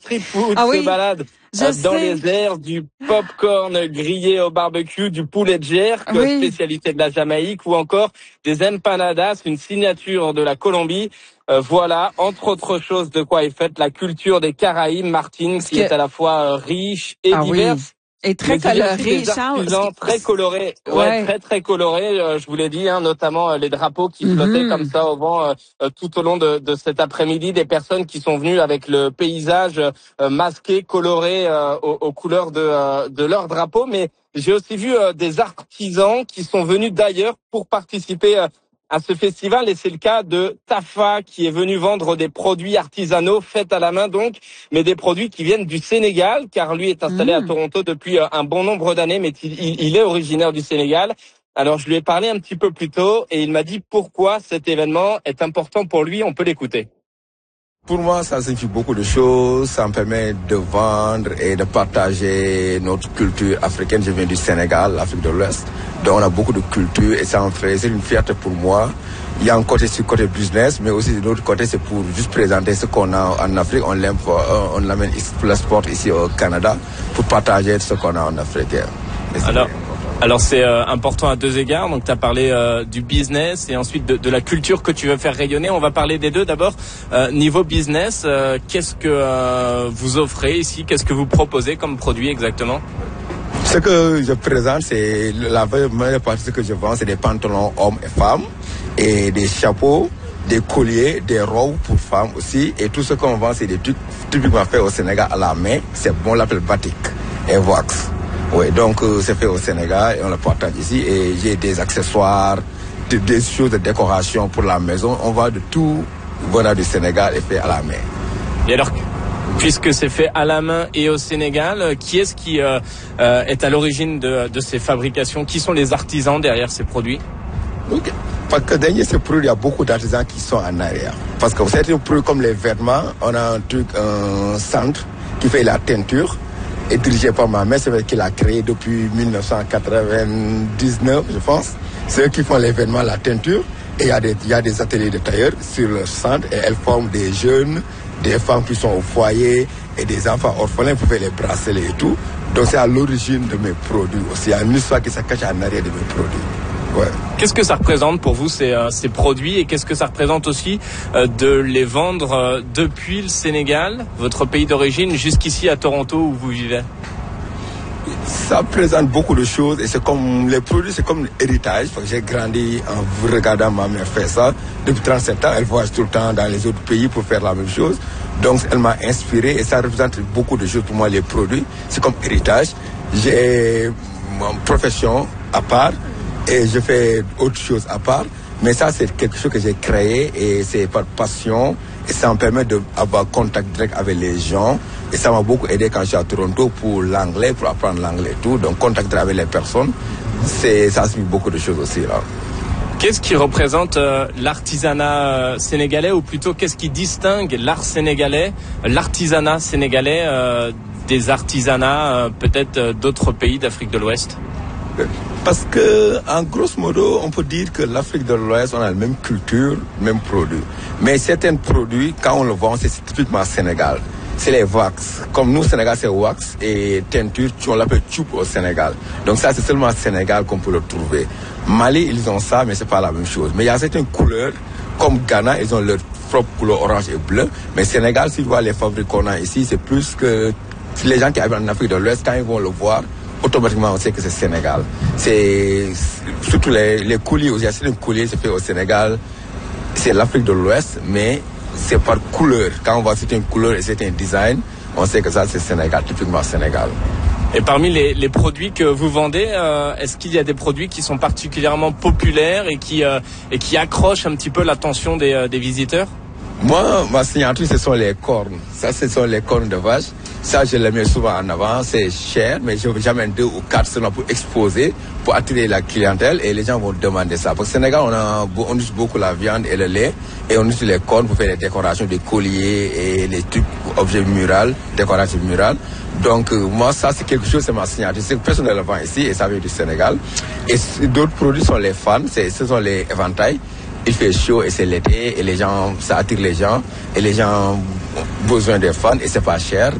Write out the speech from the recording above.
street food Ah se oui, balade dans les airs, du popcorn grillé au barbecue, du poulet de jerk, spécialité de la Jamaïque, ou encore des empanadas, une signature de la Colombie. Voilà, entre autres choses, de quoi est faite la culture des Caraïbes, Martine, qui est à la fois riche et diverse. Et très coloré, Charles. Très colorés, très colorés. Je vous l'ai dit, notamment les drapeaux qui flottaient comme ça au vent tout au long de cet après-midi. Des personnes qui sont venues avec le paysage masqué, coloré aux couleurs de leur drapeau. Mais j'ai aussi vu des artisans qui sont venus d'ailleurs pour participer à ce festival, et c'est le cas de Tafa qui est venu vendre des produits artisanaux faits à la main donc, mais des produits qui viennent du Sénégal, car lui est installé à Toronto depuis un bon nombre d'années, mais il est originaire du Sénégal. Alors je lui ai parlé un petit peu plus tôt et il m'a dit pourquoi cet événement est important pour lui. On peut l'écouter. Pour moi, ça signifie beaucoup de choses. Ça me permet de vendre et de partager notre culture africaine. Je viens du Sénégal, l'Afrique de l'Ouest. Donc on a beaucoup de culture et ça en fait, c'est une fierté pour moi. Il y a un côté sur côté business, mais aussi de l'autre côté, c'est pour juste présenter ce qu'on a en Afrique. On l'amène, pour l'export ici au Canada pour partager ce qu'on a en Afrique. Alors c'est important à deux égards. Donc tu as parlé du business et ensuite de la culture que tu veux faire rayonner. On va parler des deux. D'abord, niveau business, qu'est-ce que vous offrez ici? Qu'est-ce que vous proposez comme produit exactement? Ce que je présente, c'est la meilleure partie de ce que je vends, c'est des pantalons hommes et femmes et des chapeaux, des colliers, des robes pour femmes aussi. Et tout ce qu'on vend, c'est des trucs typiquement faits au Sénégal à la main. C'est bon, on l'appelle batik et wax. Oui, donc c'est fait au Sénégal et on le partage ici. Et j'ai des accessoires, des choses de décoration pour la maison. On vend de tout venant du Sénégal et fait à la main. Et alors, puisque c'est fait à la main et au Sénégal, qui est-ce qui est à l'origine de ces fabrications? Qui sont les artisans derrière ces produits? Okay. Parce que derrière ces produits, il y a beaucoup d'artisans qui sont en arrière. Parce que certains produits comme les vêtements, on a un centre qui fait la teinture. Et dirigé par ma mère, c'est vrai qu'il a créé depuis 1999, je pense. C'est eux qui font l'événement, la teinture. Et il y a des ateliers de tailleurs sur le centre et elles forment des jeunes, des femmes qui sont au foyer et des enfants orphelins pour faire les bracelets et tout. Donc c'est à l'origine de mes produits aussi. Il y a une histoire qui se cache en arrière de mes produits. Ouais. Qu'est-ce que ça représente pour vous ces produits et qu'est-ce que ça représente aussi de les vendre depuis le Sénégal, votre pays d'origine, jusqu'ici à Toronto où vous vivez? Ça présente beaucoup de choses et c'est comme les produits, c'est comme un héritage. J'ai grandi en vous regardant ma mère faire ça. Depuis 37 ans, elle voyage tout le temps dans les autres pays pour faire la même chose. Donc elle m'a inspiré et ça représente beaucoup de choses pour moi, les produits. C'est comme héritage. J'ai mon profession à part. Et je fais autre chose à part. Mais ça, c'est quelque chose que j'ai créé et c'est par passion. Et ça me permet d'avoir contact direct avec les gens. Et ça m'a beaucoup aidé quand je suis à Toronto pour l'anglais, pour apprendre l'anglais et tout. Donc, contact direct avec les personnes, ça suit beaucoup de choses aussi, là. Qu'est-ce qui représente l'artisanat sénégalais, ou plutôt qu'est-ce qui distingue l'art sénégalais, l'artisanat sénégalais des artisanats peut-être d'autres pays d'Afrique de l'Ouest? Parce que, en grosso modo, on peut dire que l'Afrique de l'Ouest, on a la même culture, même produit. Mais certains produits, quand on le vend, c'est typiquement Sénégal. C'est les wax. Comme nous, Sénégal, c'est wax et teinture, on l'appelle tchoub au Sénégal. Donc ça, c'est seulement au Sénégal qu'on peut le trouver. Mali, ils ont ça, mais c'est pas la même chose. Mais il y a certaines couleurs, comme Ghana, ils ont leur propre couleur orange et bleu. Mais Sénégal, si tu vois les fabriques qu'on a ici, c'est plus que les gens qui habitent en Afrique de l'Ouest, quand ils vont le voir, automatiquement on sait que c'est Sénégal. C'est surtout les couliers aussi. Il y a certains couliers, c'est fait au Sénégal. C'est l'Afrique de l'Ouest, mais c'est par couleur. Quand on voit certaines couleurs et certains designs, on sait que ça c'est Sénégal, typiquement Sénégal. Et parmi les produits que vous vendez, est-ce qu'il y a des produits qui sont particulièrement populaires et qui accrochent un petit peu l'attention des visiteurs? Moi, ma signature, ce sont les cornes. Ça, ce sont les cornes de vache. Ça, je les mets souvent en avant. C'est cher, mais j'amène 2 ou 4 seulement pour exposer, pour attirer la clientèle et les gens vont demander ça. Parce que au Sénégal, on utilise beaucoup la viande et le lait et on utilise les cornes pour faire les décorations des colliers et les trucs, objets murales, décorations murales. Donc, moi, ça, c'est quelque chose, c'est ma signature. C'est que personne ne le vend ici et ça vient du Sénégal. Et d'autres produits sont les fans, ce sont les éventails. Il fait chaud et c'est l'été et les gens, ça attire les gens et les gens ont besoin des fans et c'est pas cher.